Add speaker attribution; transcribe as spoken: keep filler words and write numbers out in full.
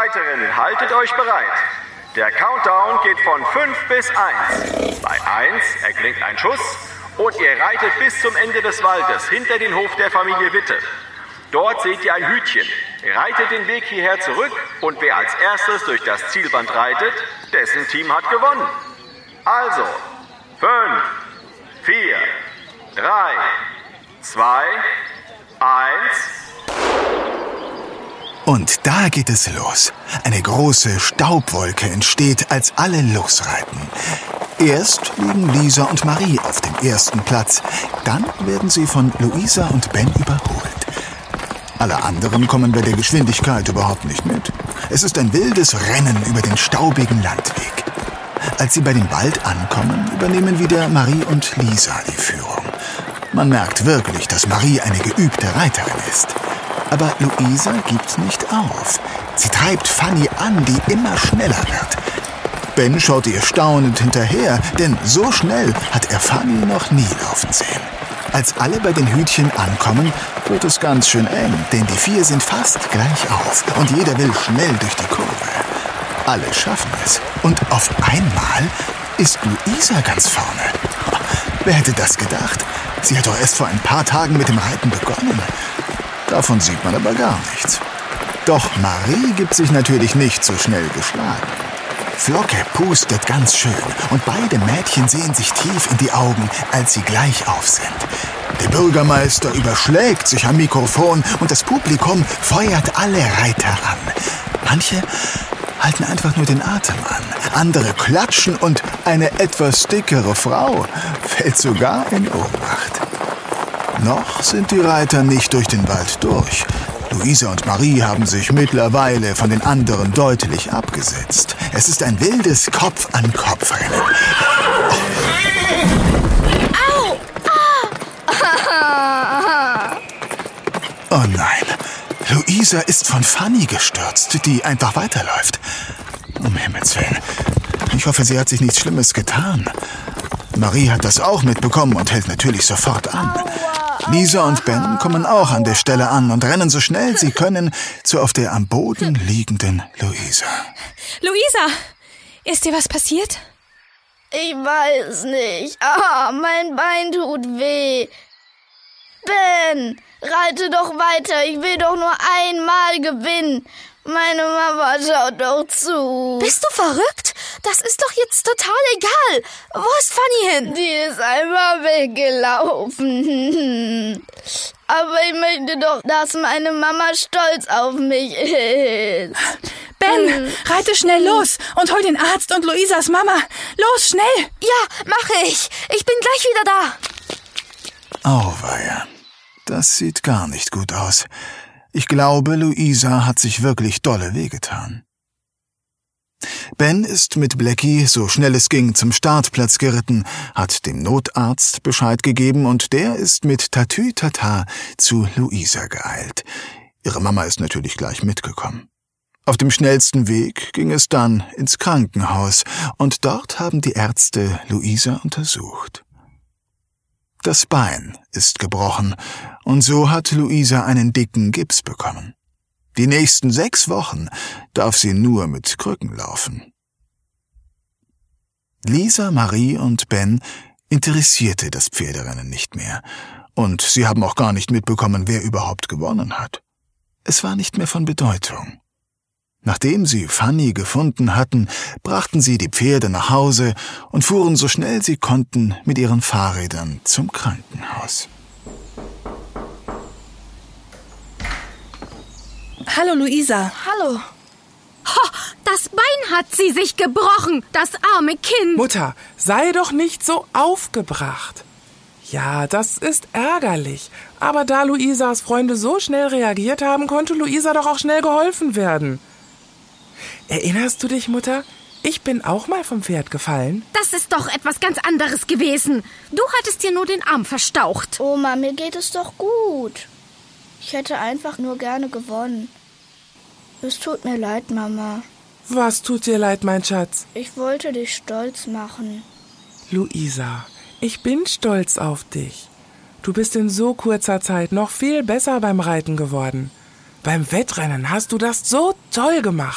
Speaker 1: Reiterinnen, haltet euch bereit. Der Countdown geht von fünf bis eins. Bei eins erklingt ein Schuss und ihr reitet bis zum Ende des Waldes hinter den Hof der Familie Witte. Dort seht ihr ein Hütchen. Reitet den Weg hierher zurück und wer als erstes durch das Zielband reitet, dessen Team hat gewonnen. Also, fünf, vier, drei, zwei, eins.
Speaker 2: Und da geht es los. Eine große Staubwolke entsteht, als alle losreiten. Erst liegen Lisa und Marie auf dem ersten Platz. Dann werden sie von Luisa und Ben überholt. Alle anderen kommen bei der Geschwindigkeit überhaupt nicht mit. Es ist ein wildes Rennen über den staubigen Landweg. Als sie bei dem Wald ankommen, übernehmen wieder Marie und Lisa die Führung. Man merkt wirklich, dass Marie eine geübte Reiterin ist. Aber Luisa gibt nicht auf. Sie treibt Fanny an, die immer schneller wird. Ben schaut ihr staunend hinterher, denn so schnell hat er Fanny noch nie laufen sehen. Als alle bei den Hütchen ankommen, wird es ganz schön eng, denn die vier sind fast gleich auf und jeder will schnell durch die Kurve. Alle schaffen es und auf einmal ist Luisa ganz vorne. Wer hätte das gedacht? Sie hat doch erst vor ein paar Tagen mit dem Reiten begonnen. Davon sieht man aber gar nichts. Doch Marie gibt sich natürlich nicht so schnell geschlagen. Flocke pustet ganz schön und beide Mädchen sehen sich tief in die Augen, als sie gleich auf sind. Der Bürgermeister überschlägt sich am Mikrofon und das Publikum feuert alle Reiter an. Manche halten einfach nur den Atem an, andere klatschen und eine etwas dickere Frau fällt sogar in Ohnmacht. Noch sind die Reiter nicht durch den Wald durch. Luisa und Marie haben sich mittlerweile von den anderen deutlich abgesetzt. Es ist ein wildes Kopf-an-Kopf-Rennen.
Speaker 3: Au! Ah.
Speaker 2: Oh nein, Luisa ist von Fanny gestürzt, die einfach weiterläuft. Um Himmels Willen. Ich hoffe, sie hat sich nichts Schlimmes getan. Marie hat das auch mitbekommen und hält natürlich sofort an. Lisa und Ben kommen auch an der Stelle an und rennen so schnell sie können zu auf der am Boden liegenden Luisa.
Speaker 3: Luisa, ist dir was passiert?
Speaker 4: Ich weiß nicht. Ah, mein Bein tut weh. Ben, reite doch weiter. Ich will doch nur einmal gewinnen. Meine Mama schaut doch zu.
Speaker 3: Bist du verrückt? Das ist doch jetzt total egal. Wo ist Fanny hin?
Speaker 4: Die ist einfach weggelaufen. Aber ich möchte doch, dass meine Mama stolz auf mich ist.
Speaker 5: Ben, reite schnell los und hol den Arzt und Luisas Mama. Los, schnell!
Speaker 3: Ja, mache ich. Ich bin gleich wieder da.
Speaker 2: Auweia, das sieht gar nicht gut aus. Ich glaube, Luisa hat sich wirklich dolle wehgetan. Ben ist mit Blackie, so schnell es ging, zum Startplatz geritten, hat dem Notarzt Bescheid gegeben und der ist mit Tatütata zu Luisa geeilt. Ihre Mama ist natürlich gleich mitgekommen. Auf dem schnellsten Weg ging es dann ins Krankenhaus und dort haben die Ärzte Luisa untersucht. Das Bein ist gebrochen und so hat Luisa einen dicken Gips bekommen. Die nächsten sechs Wochen darf sie nur mit Krücken laufen. Lisa, Marie und Ben interessierte das Pferderennen nicht mehr und sie haben auch gar nicht mitbekommen, wer überhaupt gewonnen hat. Es war nicht mehr von Bedeutung. Nachdem sie Fanny gefunden hatten, brachten sie die Pferde nach Hause und fuhren so schnell sie konnten mit ihren Fahrrädern zum Krankenhaus.
Speaker 5: Hallo, Luisa.
Speaker 3: Hallo. Ho, das Bein hat sie sich gebrochen, das arme Kind.
Speaker 6: Mutter, sei doch nicht so aufgebracht. Ja, das ist ärgerlich. Aber da Luisas Freunde so schnell reagiert haben, konnte Luisa doch auch schnell geholfen werden. Erinnerst du dich, Mutter? Ich bin auch mal vom Pferd gefallen.
Speaker 3: Das ist doch etwas ganz anderes gewesen. Du hattest dir nur den Arm verstaucht.
Speaker 4: Oma, mir geht es doch gut. Ich hätte einfach nur gerne gewonnen. Es tut mir leid, Mama.
Speaker 6: Was tut dir leid, mein Schatz?
Speaker 4: Ich wollte dich stolz machen.
Speaker 6: Luisa, ich bin stolz auf dich. Du bist in so kurzer Zeit noch viel besser beim Reiten geworden. Beim Wettrennen hast du das so toll gemacht.